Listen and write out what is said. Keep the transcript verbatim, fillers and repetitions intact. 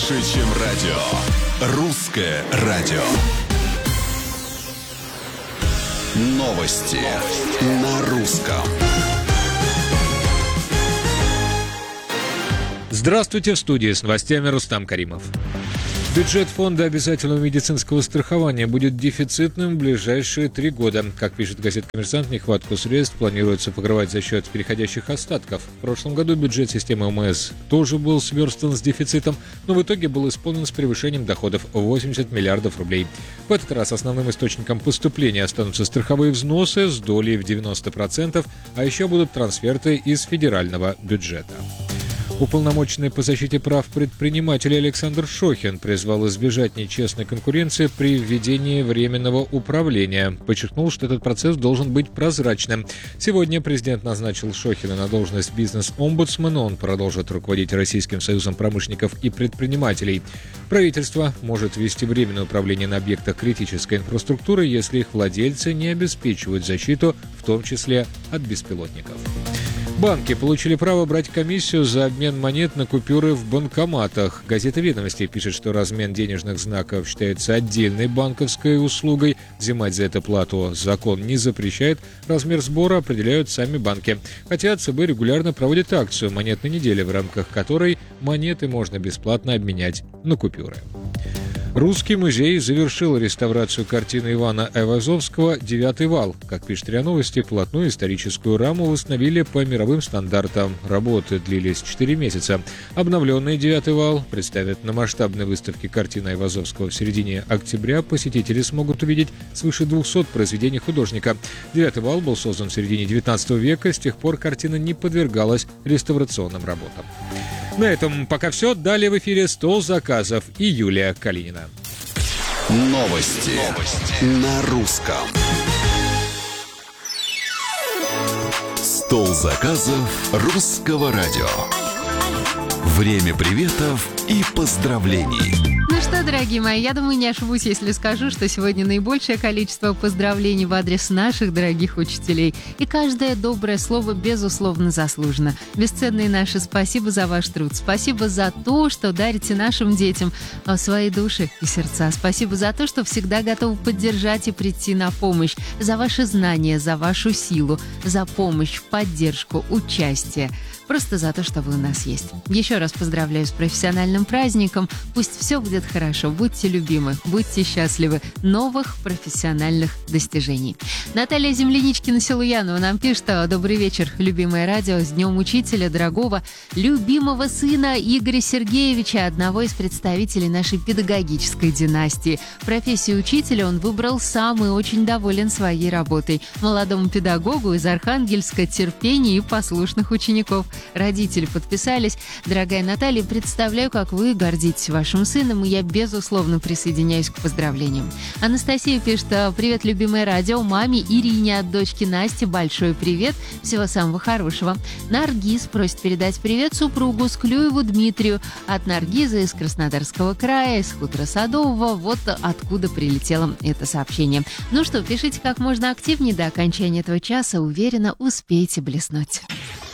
больше, чем радио. Русское радио. Новости на русском. Здравствуйте, в студии с новостями Рустам Каримов. Бюджет фонда обязательного медицинского страхования будет дефицитным в ближайшие три года. Как пишет газета «Коммерсант», нехватку средств планируется покрывать за счет переходящих остатков. В прошлом году бюджет системы ОМС тоже был сверстан с дефицитом, но в итоге был исполнен с превышением доходов в восемьдесят миллиардов рублей. В этот раз основным источником поступления останутся страховые взносы с долей в девяносто процентов, а еще будут трансферты из федерального бюджета. Уполномоченный по защите прав предпринимателей Александр Шохин призвал избежать нечестной конкуренции при введении временного управления. Подчеркнул, что этот процесс должен быть прозрачным. Сегодня президент назначил Шохина на должность бизнес-омбудсмена. Он продолжит руководить Российским союзом промышленников и предпринимателей. Правительство может ввести временное управление на объектах критической инфраструктуры, если их владельцы не обеспечивают защиту, в том числе от беспилотников. Банки получили право брать комиссию за обмен монет на купюры в банкоматах. Газета «Ведомости» пишет, что размен денежных знаков считается отдельной банковской услугой. Взимать за это плату закон не запрещает. Размер сбора определяют сами банки. Хотя ЦБ регулярно проводит акцию «Монетной недели», в рамках которой монеты можно бесплатно обменять на купюры. Русский музей завершил реставрацию картины Ивана Айвазовского «Девятый вал». Как пишет РИА Новости, полотно историческую раму восстановили по мировым стандартам. Работы длились четыре месяца. Обновленный «Девятый вал» представят на масштабной выставке картины Айвазовского в середине октября. Посетители смогут увидеть свыше двухсот произведений художника. «Девятый вал» был создан в середине девятнадцатого века. С тех пор картина не подвергалась реставрационным работам. На этом пока все. Далее в эфире «Стол заказов» и Юлия Калинина. Новости, Новости. На русском. Стол заказов русского радио. Время приветов и поздравлений. Ну что, дорогие мои, я думаю, не ошибусь, если скажу, что сегодня наибольшее количество поздравлений в адрес наших дорогих учителей. И каждое доброе слово, безусловно, заслужено. Бесценные наши, спасибо за ваш труд. Спасибо за то, что дарите нашим детям свои души и сердца. Спасибо за то, что всегда готовы поддержать и прийти на помощь. За ваши знания, за вашу силу, за помощь, поддержку, участие. Просто за то, что вы у нас есть. Еще раз поздравляю с профессиональным праздником. Пусть все будет хорошо. Будьте любимы, будьте счастливы. Новых профессиональных достижений. Наталья Земляничкина Силуянова нам пишет: добрый вечер, любимое радио. С Днем Учителя, дорогого, любимого сына Игоря Сергеевича, одного из представителей нашей педагогической династии. Профессию учителя он выбрал сам и очень доволен своей работой. Молодому педагогу из Архангельска терпения и послушных учеников. Родители подписались. Дорогая Наталья, представляю, как вы гордитесь вашим сыном, и я, безусловно, присоединяюсь к поздравлениям. Анастасия пишет: привет, любимое радио, маме Ирине от дочки Насти большой привет, всего самого хорошего. Наргиз просит передать привет супругу Склюеву Дмитрию от Наргиза из Краснодарского края, из хутора Садового, вот откуда прилетело это сообщение. Ну что, пишите как можно активнее, до окончания этого часа, уверенно, успеете блеснуть.